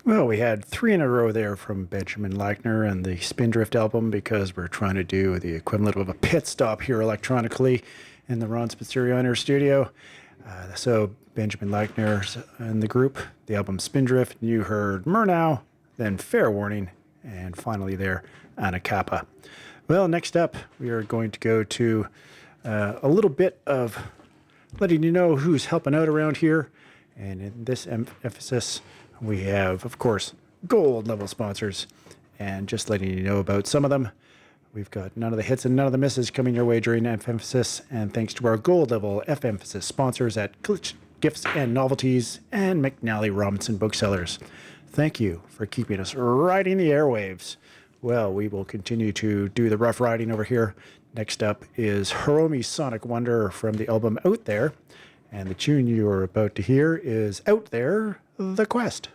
Well, we had three in a row there from Benjamin Lackner and the Spindrift album because we're trying to do the equivalent of a pit stop here electronically in the Ron Spitzerianer studio. So Benjamin Lackner's in the group, the album Spindrift. You heard Murnau, then Fair Warning, and finally there, Anna Kappa. Well, next up, we are going to go to a little bit of letting you know who's helping out around here. And in this emphasis, we have, of course, gold level sponsors. And just letting you know about some of them. We've got none of the hits and none of the misses coming your way during F-Emphasis. And thanks to our gold level F-Emphasis sponsors at Glitch Gifts and Novelties and McNally Robinson Booksellers. Thank you for keeping us riding the airwaves. Well, we will continue to do the rough riding over here. Next up is Hiromi's Sonic Wonder from the album Out There. And the tune you are about to hear is Out There, The Quest.